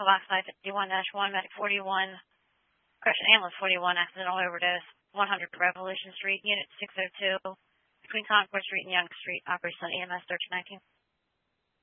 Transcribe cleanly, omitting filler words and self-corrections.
box 551-1, medic 41, ambulance 41, accidental overdose, 100 Revolution Street, unit 602, between Concord Street and Young Street, operation EMS 1319.